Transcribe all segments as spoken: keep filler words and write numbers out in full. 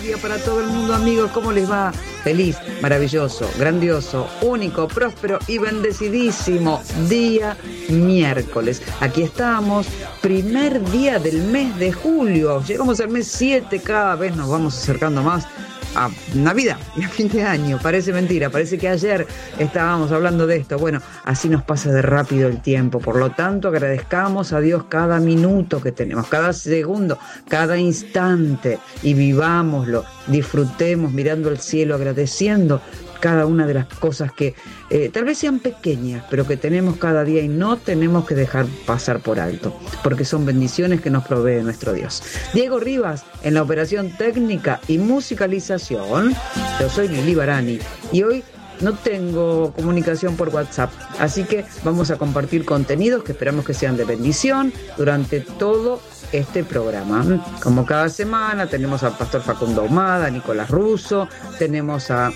Día para todo el mundo, amigos, ¿cómo les va? Feliz, maravilloso, grandioso, único, próspero y bendecidísimo día miércoles. Aquí estamos, primer día del mes de julio. Llegamos al mes siete, cada vez nos vamos acercando más a Navidad y a fin de año. Parece mentira, parece que ayer estábamos hablando de esto. Bueno, así nos pasa de rápido el tiempo. Por lo tanto, agradezcamos a Dios cada minuto que tenemos, cada segundo, cada instante, y vivámoslo, disfrutemos mirando el cielo, agradeciendo cada una de las cosas que eh, tal vez sean pequeñas, pero que tenemos cada día y no tenemos que dejar pasar por alto, porque son bendiciones que nos provee nuestro Dios. Diego Rivas en la operación técnica y musicalización. Yo soy Lili Barani y hoy no tengo comunicación por WhatsApp, así que vamos a compartir contenidos que esperamos que sean de bendición durante todo este programa. Como cada semana tenemos al pastor Facundo Ahumada, Nicolás Russo, tenemos a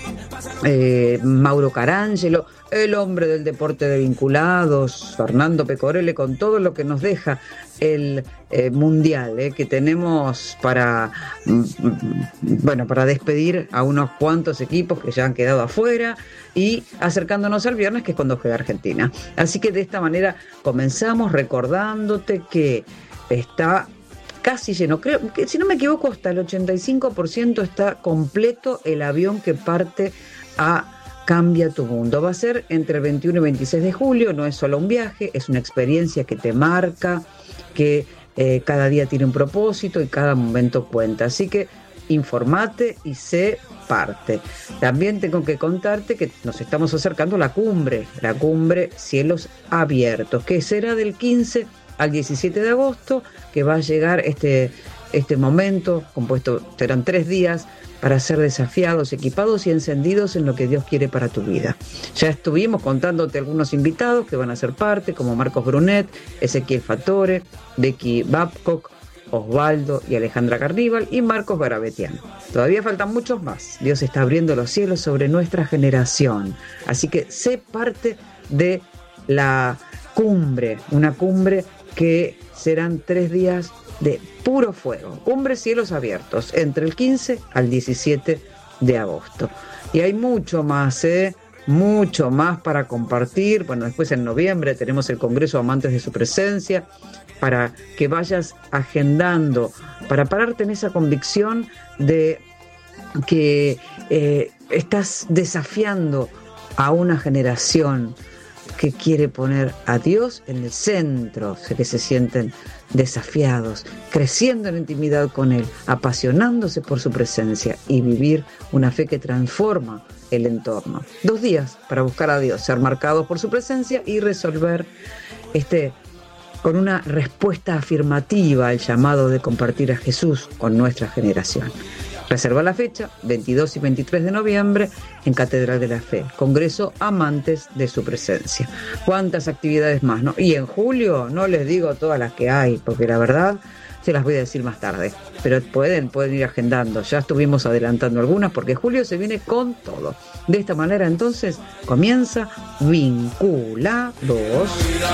eh, Mauro Carangelo, el hombre del deporte de vinculados, Fernando Pecorelle, con todo lo que nos deja el eh, mundial eh, que tenemos para mm, bueno para despedir a unos cuantos equipos que ya han quedado afuera y acercándonos al viernes, que es cuando juega Argentina. Así que de esta manera comenzamos recordándote que está casi lleno, creo que si no me equivoco hasta el ochenta y cinco por ciento está completo el avión que parte a Cambia tu Mundo. Va a ser entre el veintiuno y veintiséis de julio, no es solo un viaje, es una experiencia que te marca, que eh, cada día tiene un propósito y cada momento cuenta. Así que informate y sé parte. También tengo que contarte que nos estamos acercando a la cumbre, la cumbre Cielos Abiertos, que será del quince al diecisiete de agosto, que va a llegar este, este momento, compuesto, serán tres días, para ser desafiados, equipados y encendidos en lo que Dios quiere para tu vida. Ya estuvimos contándote algunos invitados que van a ser parte, como Marcos Brunet, Ezequiel Fatore, Becky Babcock, Osvaldo y Alejandra Carníbal y Marcos Garabetian. Todavía faltan muchos más. Dios está abriendo los cielos sobre nuestra generación. Así que sé parte de la cumbre, una cumbre que serán tres días de puro fuego. Cumbre Cielos Abiertos, entre el quince al diecisiete de agosto. Y hay mucho más, ¿eh? Mucho más para compartir. Bueno, después en noviembre tenemos el Congreso Amantes de su Presencia, para que vayas agendando, para pararte en esa convicción de que eh, estás desafiando a una generación que quiere poner a Dios en el centro, que se sienten desafiados, creciendo en intimidad con Él, apasionándose por su presencia y vivir una fe que transforma el entorno. Dos días para buscar a Dios, ser marcados por su presencia y resolver este con una respuesta afirmativa al llamado de compartir a Jesús con nuestra generación. Reserva la fecha, veintidós y veintitrés de noviembre, en Catedral de la Fe, Congreso Amantes de su Presencia. ¿Cuántas actividades más, no? Y en julio, no les digo todas las que hay, porque la verdad se las voy a decir más tarde, pero pueden, pueden ir agendando. Ya estuvimos adelantando algunas, porque julio se viene con todo. De esta manera, entonces, comienza Vinculados.